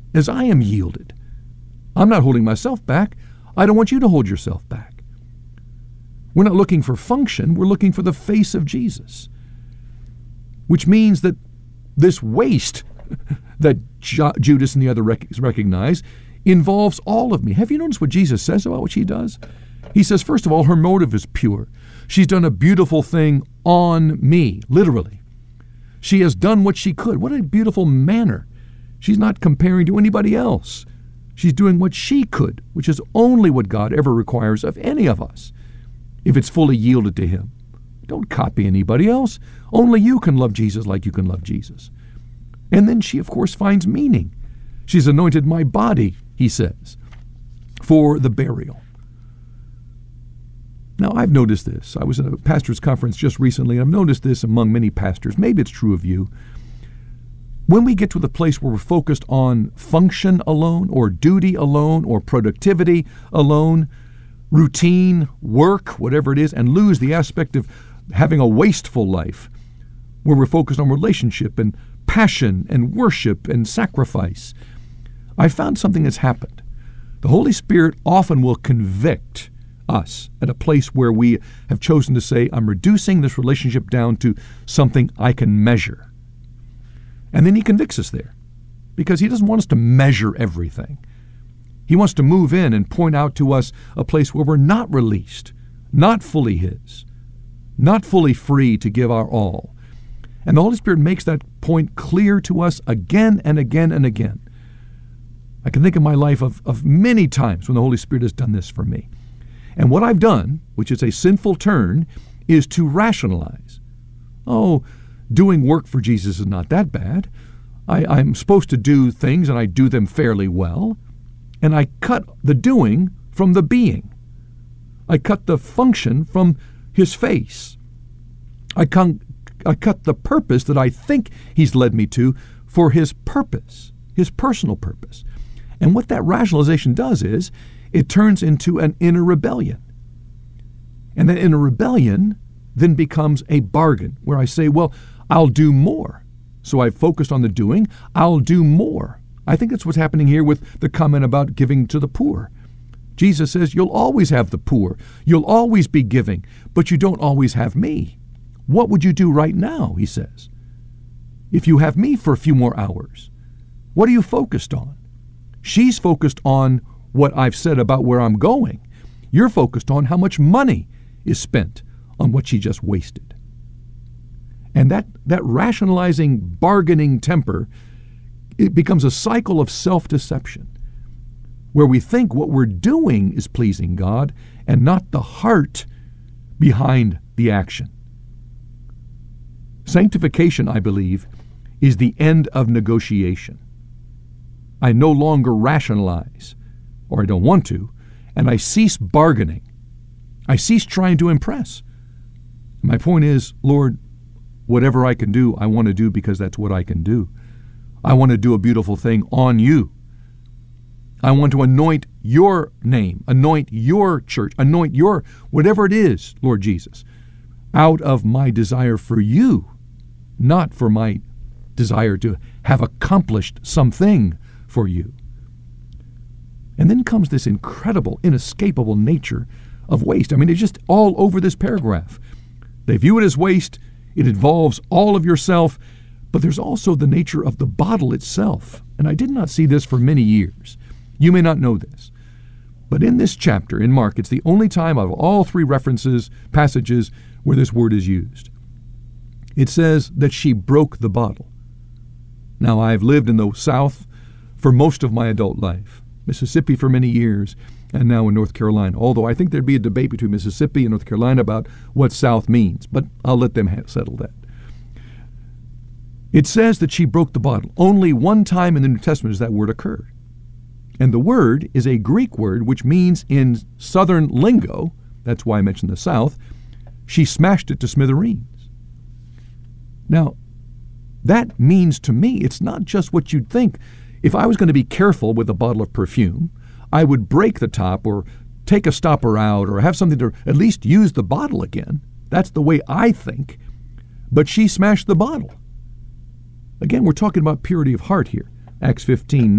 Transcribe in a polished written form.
as I am yielded. I'm not holding myself back. I don't want you to hold yourself back. We're not looking for function. We're looking for the face of Jesus, which means that this waste that Judas and the other recognize involves all of me. Have you noticed what Jesus says about what she does? He says, first of all, her motive is pure. She's done a beautiful thing on me, literally. She has done what she could. What a beautiful manner. She's not comparing to anybody else. She's doing what she could, which is only what God ever requires of any of us, if it's fully yielded to Him. Don't copy anybody else. Only you can love Jesus like you can love Jesus. And then she, of course, finds meaning. She's anointed my body, he says, for the burial. Now, I've noticed this. I was at a pastor's conference just recently, and I've noticed this among many pastors. Maybe it's true of you. When we get to the place where we're focused on function alone, or duty alone, or productivity alone, routine, work, whatever it is, and lose the aspect of having a wasteful life, where we're focused on relationship and passion and worship and sacrifice, I found something that's happened. The Holy Spirit often will convict us at a place where we have chosen to say, I'm reducing this relationship down to something I can measure. And then He convicts us there, because He doesn't want us to measure everything. He wants to move in and point out to us a place where we're not released, not fully His, not fully free to give our all. And the Holy Spirit makes that point clear to us again and again and again. I can think of my life of many times when the Holy Spirit has done this for me. And what I've done, which is a sinful turn, is to rationalize. Oh, doing work for Jesus is not that bad. I'm supposed to do things, and I do them fairly well. And I cut the doing from the being. I cut the function from His face. I cut the purpose that I think He's led me to for His purpose, His personal purpose. And what that rationalization does is it turns into an inner rebellion. And that inner rebellion then becomes a bargain where I say, well, I'll do more. So I've focused on the doing. I'll do more. I think that's what's happening here with the comment about giving to the poor. Jesus says, you'll always have the poor. You'll always be giving, but you don't always have me. What would you do right now, He says, if you have me for a few more hours? What are you focused on? She's focused on what I've said about where I'm going. You're focused on how much money is spent on what she just wasted. And that rationalizing, bargaining temper, it becomes a cycle of self-deception, where we think what we're doing is pleasing God and not the heart behind the action. Sanctification, I believe, is the end of negotiation. I no longer rationalize, or I don't want to, and I cease bargaining. I cease trying to impress. My point is, Lord, whatever I can do, I want to do because that's what I can do. I want to do a beautiful thing on you. I want to anoint your name, anoint your church, anoint your, whatever it is, Lord Jesus, out of my desire for you, not for my desire to have accomplished something for you. And then comes this incredible, inescapable nature of waste. I mean, it's just all over this paragraph. They view it as waste. It involves all of yourself, but there's also the nature of the bottle itself. And I did not see this for many years. You may not know this, but in this chapter, in Mark, it's the only time out of all three passages, where this word is used. It says that she broke the bottle. Now, I've lived in the South for most of my adult life, Mississippi for many years, and now in North Carolina, although I think there'd be a debate between Mississippi and North Carolina about what South means, but I'll let them settle that. It says that she broke the bottle. Only one time in the New Testament does that word occur. And the word is a Greek word which means in Southern lingo, that's why I mentioned the South, she smashed it to smithereens. Now, that means to me, it's not just what you'd think. If I was going to be careful with a bottle of perfume, I would break the top or take a stopper out or have something to at least use the bottle again. That's the way I think. But she smashed the bottle. Again, we're talking about purity of heart here. Acts 15.